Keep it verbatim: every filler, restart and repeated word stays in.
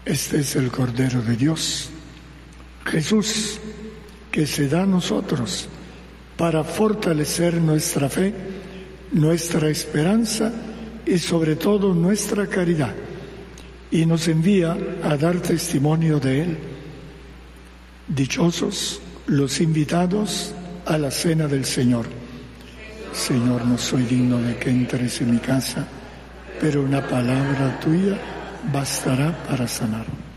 Este es el Cordero de Dios, Jesús, que se da a nosotros para fortalecer nuestra fe, nuestra esperanza y sobre todo nuestra caridad, y nos envía a dar testimonio de Él. Dichosos los invitados a la cena del Señor. Señor, no soy digno de que entres en mi casa, pero una palabra tuya bastará para sanar.